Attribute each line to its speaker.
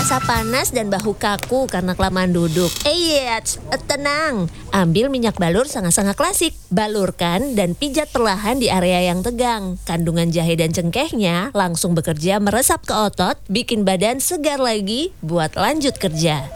Speaker 1: Terasa panas dan bahu kaku karena kelamaan duduk. Tenang. Ambil minyak balur sangat-sangat klasik. Balurkan dan pijat perlahan di area yang tegang. Kandungan jahe dan cengkehnya langsung bekerja meresap ke otot, bikin badan segar lagi buat lanjut kerja.